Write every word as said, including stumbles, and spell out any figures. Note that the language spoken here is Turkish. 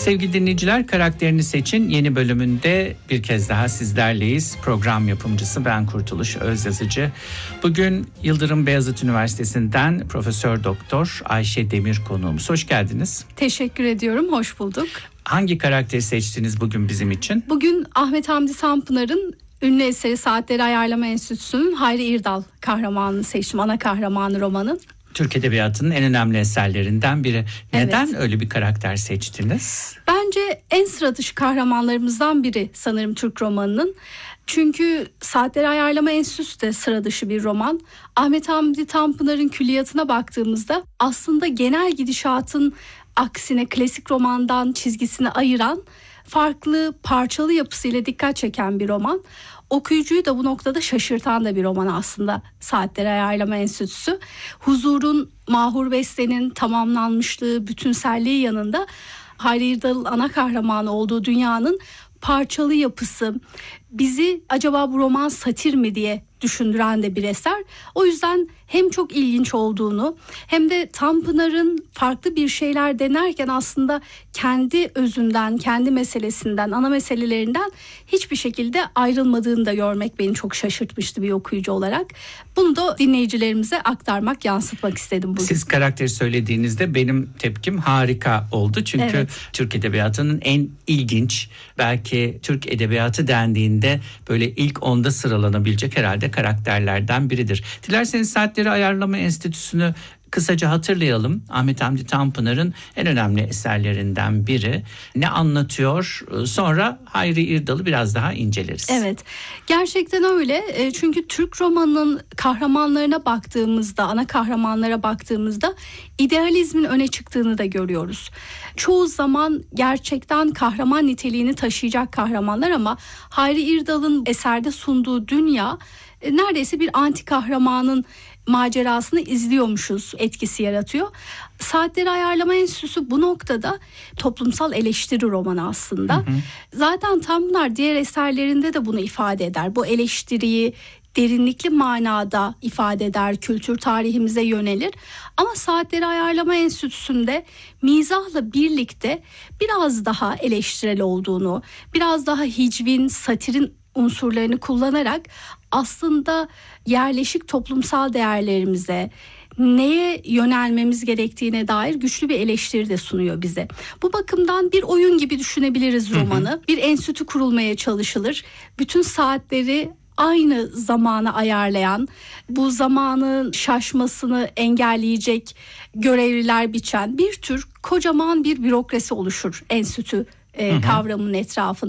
Sevgili dinleyiciler, Karakterini Seçin yeni bölümünde bir kez daha sizlerleyiz. Program yapımcısı ben Kurtuluş Özyazıcı. Bugün Yıldırım Beyazıt Üniversitesi'nden Profesör Doktor Ayşe Demir konuğumuz. Hoş geldiniz. Teşekkür ediyorum, hoş bulduk. Hangi karakteri seçtiniz bugün bizim için? Bugün Ahmet Hamdi Tanpınar'ın ünlü eseri Saatleri Ayarlama Enstitüsü'nün Hayri İrdal kahramanını seçtim. Ana kahramanı romanın. Türk Edebiyatı'nın en önemli eserlerinden biri. Neden Evet. öyle bir karakter seçtiniz? Bence en sıra dışı kahramanlarımızdan biri sanırım Türk romanının. Çünkü Saatleri Ayarlama Enstitüsü de sıra dışı bir roman. Ahmet Hamdi Tanpınar'ın külliyatına baktığımızda aslında genel gidişatın aksine klasik romandan çizgisini ayıran, farklı parçalı yapısıyla dikkat çeken bir roman. Okuyucuyu da bu noktada şaşırtan da bir roman aslında Saatleri Ayarlama Enstitüsü. Huzur'un, Mahur Beste'nin tamamlanmışlığı, bütünselliği yanında Hayri İrdal'ın ana kahramanı olduğu dünyanın parçalı yapısı bizi acaba bu roman satir mi diye düşündüren de bir eser. O yüzden hem çok ilginç olduğunu hem de Tanpınar'ın farklı bir şeyler denerken aslında kendi özünden, kendi meselesinden, ana meselelerinden hiçbir şekilde ayrılmadığını da görmek beni çok şaşırtmıştı bir okuyucu olarak. Bunu da dinleyicilerimize aktarmak, yansıtmak istedim bugün. Siz karakteri söylediğinizde benim tepkim harika oldu. Çünkü Evet. Türk Edebiyatı'nın en ilginç, belki Türk Edebiyatı dendiğinde böyle ilk onda sıralanabilecek herhalde karakterlerden biridir. Dilerseniz Saatleri Ayarlama Enstitüsü'nü kısaca hatırlayalım. Ahmet Hamdi Tanpınar'ın en önemli eserlerinden biri. Ne anlatıyor? Sonra Hayri İrdal'ı biraz daha inceleriz. Evet, gerçekten öyle. Çünkü Türk romanının kahramanlarına baktığımızda, ana kahramanlara baktığımızda idealizmin öne çıktığını da görüyoruz. Çoğu zaman gerçekten kahraman niteliğini taşıyacak kahramanlar ama Hayri İrdal'ın eserde sunduğu dünya neredeyse bir anti kahramanın macerasını izliyormuşuz etkisi yaratıyor. Saatleri Ayarlama Enstitüsü bu noktada toplumsal eleştiri romanı aslında. Hı hı. Zaten Tanpınar diğer eserlerinde de bunu ifade eder. Bu eleştiriyi derinlikli manada ifade eder, kültür tarihimize yönelir. Ama Saatleri Ayarlama Enstitüsü'nde mizahla birlikte biraz daha eleştirel olduğunu, biraz daha hicvin, satirin unsurlarını kullanarak aslında yerleşik toplumsal değerlerimize, neye yönelmemiz gerektiğine dair güçlü bir eleştiri de sunuyor bize. Bu bakımdan bir oyun gibi düşünebiliriz romanı. Hı hı. Bir enstitü kurulmaya çalışılır. Bütün saatleri aynı zamana ayarlayan, bu zamanın şaşmasını engelleyecek görevliler biçen bir tür kocaman bir bürokrasi oluşur enstitü e, kavramının etrafında.